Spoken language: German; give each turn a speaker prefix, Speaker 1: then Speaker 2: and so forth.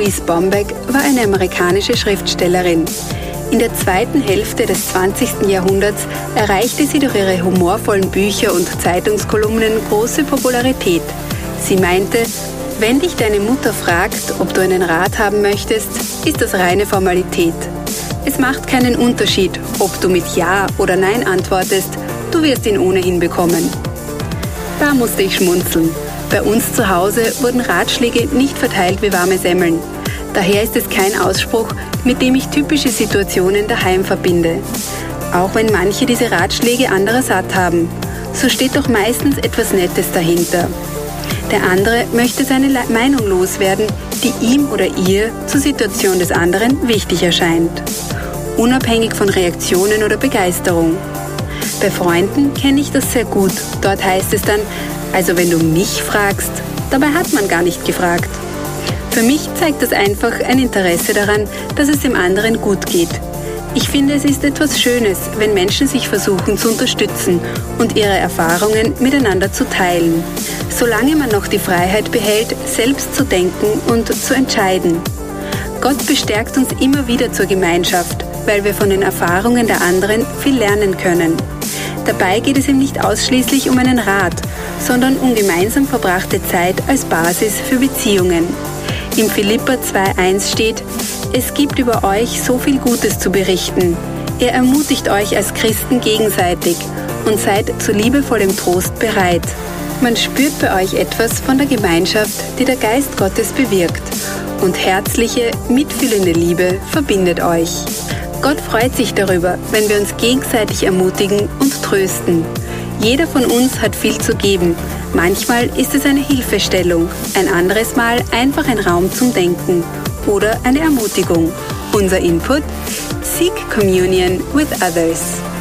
Speaker 1: Louise Bombeck war eine amerikanische Schriftstellerin. In der zweiten Hälfte des 20. Jahrhunderts erreichte sie durch ihre humorvollen Bücher und Zeitungskolumnen große Popularität. Sie meinte, wenn dich deine Mutter fragt, ob du einen Rat haben möchtest, ist das reine Formalität. Es macht keinen Unterschied, ob du mit Ja oder Nein antwortest, du wirst ihn ohnehin bekommen. Da musste ich schmunzeln. Bei uns zu Hause wurden Ratschläge nicht verteilt wie warme Semmeln. Daher ist es kein Ausspruch, mit dem ich typische Situationen daheim verbinde. Auch wenn manche diese Ratschläge anderer satt haben, so steht doch meistens etwas Nettes dahinter. Der andere möchte seine Meinung loswerden, die ihm oder ihr zur Situation des anderen wichtig erscheint. Unabhängig von Reaktionen oder Begeisterung. Bei Freunden kenne ich das sehr gut. Dort heißt es dann, also wenn du mich fragst, dabei hat man gar nicht gefragt. Für mich zeigt das einfach ein Interesse daran, dass es dem anderen gut geht. Ich finde, es ist etwas Schönes, wenn Menschen sich versuchen zu unterstützen und ihre Erfahrungen miteinander zu teilen, solange man noch die Freiheit behält, selbst zu denken und zu entscheiden. Gott bestärkt uns immer wieder zur Gemeinschaft, weil wir von den Erfahrungen der anderen viel lernen können. Dabei geht es ihm nicht ausschließlich um einen Rat, sondern um gemeinsam verbrachte Zeit als Basis für Beziehungen. Im Philipper 2,1 steht, es gibt über euch so viel Gutes zu berichten. Er ermutigt euch als Christen gegenseitig und seid zu liebevollem Trost bereit. Man spürt bei euch etwas von der Gemeinschaft, die der Geist Gottes bewirkt. Und herzliche, mitfühlende Liebe verbindet euch. Gott freut sich darüber, wenn wir uns gegenseitig ermutigen und trösten. Jeder von uns hat viel zu geben. Manchmal ist es eine Hilfestellung, ein anderes Mal einfach ein Raum zum Denken oder eine Ermutigung. Unser Input: Seek Communion with Others.